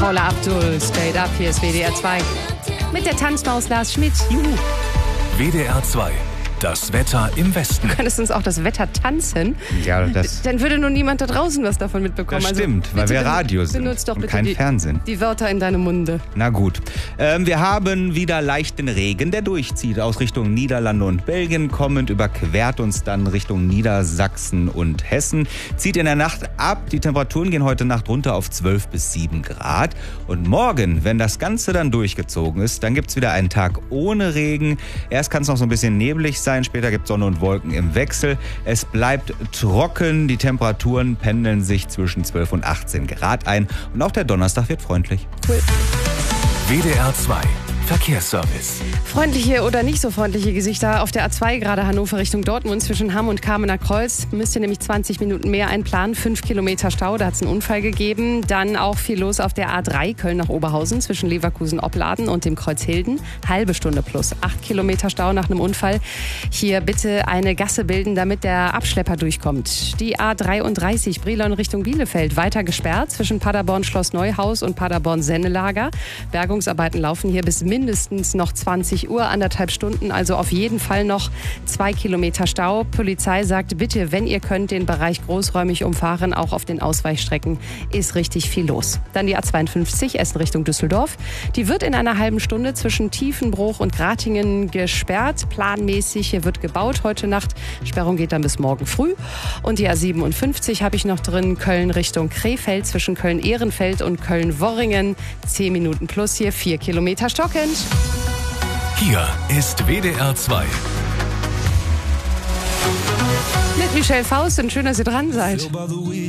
Paula Abdul, Straight Up, hier ist WDR 2. Mit der Tanzmaus Lars Schmidt. Juhu. WDR 2. Das Wetter im Westen. Du könntest uns auch das Wetter tanzen. Ja, Dann würde nur niemand da draußen was davon mitbekommen. das stimmt, weil wir Radio sind benutzt doch und bitte kein Fernsehen. die Wörter in deinem Munde. Na gut. Wir haben wieder leichten Regen, der durchzieht aus Richtung Niederlande und Belgien kommend, überquert uns dann Richtung Niedersachsen und Hessen. Zieht in der Nacht ab. Die Temperaturen gehen heute Nacht runter auf 12 bis 7 Grad. Und morgen, wenn das Ganze dann durchgezogen ist, dann gibt es wieder einen Tag ohne Regen. Erst kann es noch so ein bisschen neblig sein, später gibt es Sonne und Wolken im Wechsel. Es bleibt trocken, die Temperaturen pendeln sich zwischen 12 und 18 Grad ein. Und auch der Donnerstag wird freundlich. Cool. WDR 2. Verkehrsservice. Freundliche oder nicht so freundliche Gesichter auf der A2, gerade Hannover Richtung Dortmund zwischen Hamm und Kamener Kreuz. Müsst ihr nämlich 20 Minuten mehr einplanen. 5 Kilometer Stau, da hat es einen Unfall gegeben. Dann auch viel los auf der A3 Köln nach Oberhausen zwischen Leverkusen-Opladen und dem Kreuz Hilden. Halbe Stunde plus 8 Kilometer Stau nach einem Unfall. Hier bitte eine Gasse bilden, damit der Abschlepper durchkommt. Die A33 Brilon Richtung Bielefeld weiter gesperrt zwischen Paderborn Schloss Neuhaus und Paderborn Sennelager. Bergungsarbeiten laufen hier bis mindestens noch 20 Uhr, 1,5 Stunden, also auf jeden Fall noch 2 Kilometer Stau. Polizei sagt, bitte, wenn ihr könnt, den Bereich großräumig umfahren, auch auf den Ausweichstrecken ist richtig viel los. Dann die A52 Essen Richtung Düsseldorf. Die wird in einer halben Stunde zwischen Tiefenbruch und Gratingen gesperrt. Planmäßig, hier wird gebaut heute Nacht. Sperrung geht dann bis morgen früh. Und die A57 habe ich noch drin, Köln Richtung Krefeld zwischen Köln-Ehrenfeld und Köln-Worringen. 10 Minuten plus hier, 4 Kilometer stockend. Hier ist WDR 2. Mit Michelle Faust und schön, dass ihr dran seid.